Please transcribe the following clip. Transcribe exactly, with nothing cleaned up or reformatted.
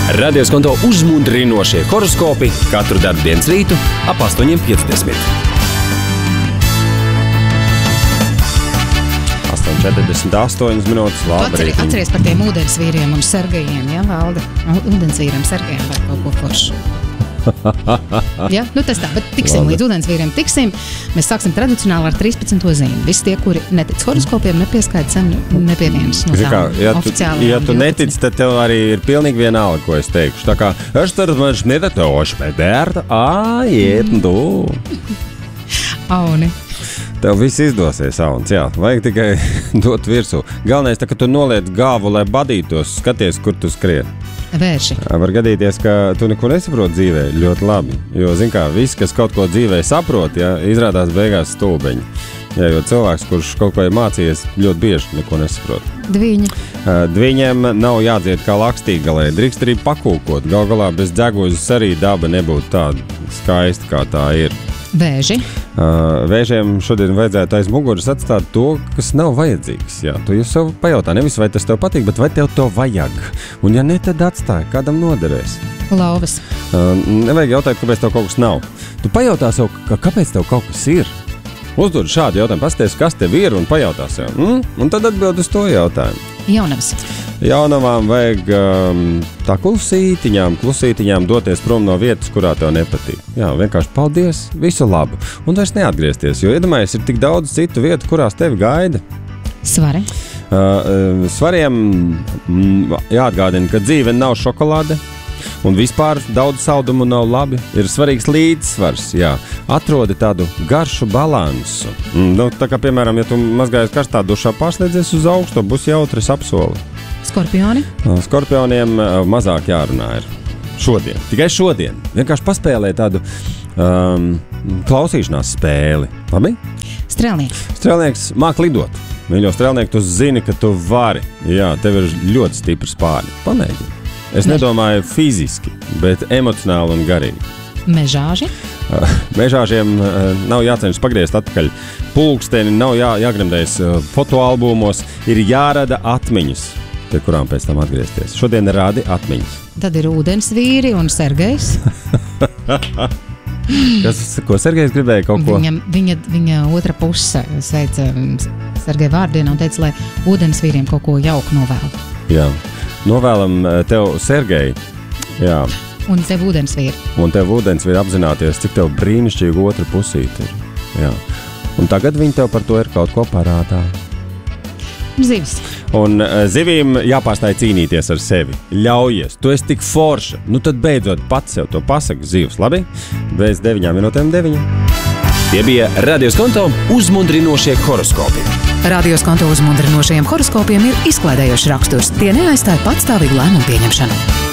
Radio Skonto uzmundrinošie horoskopi katru darbdienas rītu ap astoņi piecdesmit. astoņi četrdesmit astoņas minūtes, labrīt. Atceries par tiem ūdensvīriem un Sergejiem, ja, Valde? Ūdensvīriem, Sergejiem vai kaut ko foršu. Ja? Nu tas tā, bet tiksim Valde. Līdz ūdensvīriem tiksim. Mēs sāksim tradicionāli ar trīspadsmito zīmi. Visi tie, kuri netic horoskopiem, nepieskaita zem nepieviens no tām ja oficiālajām. Ja tu netici, tad tev arī ir pilnīgi vienalga, ko es teikšu. Tā kā, es tad man šmitatoši pēdērta, ā, iet, du. Auni. Tev viss izdosies, Auns, jā. Vajag tikai dot virsū. Galvenais, tā, ka tu noliec galvu, lai badītos, skaties, kur tu skrien. Vērši. Var gadīties, ka tu neko nesaproti dzīvē ļoti labi. Jo, zin kā, viss, kas kaut ko dzīvē saprot, ja, izrādās beigās stulbeņi. Jā, jo cilvēks, kurš kaut ko ir mācījies, ļoti bieži neko nesaprot. Dviņi. Dviņiem nav jādzied kā lakstīgalē. Drīkst arī pakūkot. Gal galā bez dzeguzes arī daba nebūtu tāda skaista, kā tā ir. Vēži. Vēžiem šodien vajadzētu aiz muguras atstāt to, kas nav vajadzīgs. Jā, tu jau sev pajautā, nevis vai tas tev patīk, bet vai tev to vajag. Un ja ne, tad atstāj, kādam noderēs. Lauvas. Nevajag jautāt, kāpēc tev kaut kas nav. Tu pajautā sev, ka kāpēc tev kaut kas ir. Uzdod šādu jautājumu, pasties, kas tev ir un pajautā sev. Mm? Un tad atbild uz to jautājumu. Jaunavas. Jaunavām vajag um, tā klusītiņām, klusītiņām doties prom no vietas, kurā tev nepatīk. Jā, vienkārši paldies, visu labu. Un vairs neatgriezties, jo iedomājies, ir tik daudz citu vietu, kurās tevi gaida. Svari. Uh, svariem mm, jāatgādina, ka dzīve nav šokolāde. Un vispār daudz saldumu nav labi. Ir svarīgs līdzsvars, jā. Atrodi tādu garšu balansu. Mm, nu, tā kā, piemēram, ja tu mazgājies karstā dušā, pārslēdzies uz augstu, būs jautrs apsoli. Skorpioni? Skorpioniem mazāk jārunā ir šodien. Tikai šodien. Vienkārši paspēlē tādu um, klausīšanās spēli. Labi? Strēlnieks. Strēlnieks māk lidot. Mīļo strēlnieku, tu zini, ka tu vari. Jā, tev ir ļoti stipri spārni. Pamēģini. Es nedomāju fiziski, bet emocionāli un garīgi. Mežāži? Mežāžiem nav jācenšas pagriezt atpakaļ pulksteni, nav jā, jāgremdējas fotoalbumos, ir jārada atmiņas, pie kurām pēc tam atgriezties. Šodien rādi atmiņas. Tad ir ūdensvīri un Sergejs. Kas, ko Sergejs gribēja kaut ko? Viņa, viņa, viņa otra puse sveica Sergeja vārdienu un teica, lai ūdensvīriem kaut ko jauku novēl. Jā. Novēlam tev, Sergej, jā. Un tev ūdensvīri. Un tev ūdensvīri apzināties, cik tev brīnišķīgi otra pusīte ir. Jā. Un tagad viņi tev par to ir kaut ko parādā. Zivis. Un zivīm jāpārstāj cīnīties ar sevi. Ļaujies, tu esi tik forša. Nu tad beidzot pats sev to pasaka zivs, labi? Bez deviņām minūtēm deviņi. Tie bija Radio Skonto uzmundrinošie horoskopi. Radio Skonto uzmundrinošajiem horoskopiem ir izklaidējošs raksturs. Tie neaizstāja patstāvīgu lēmumu pieņemšanu.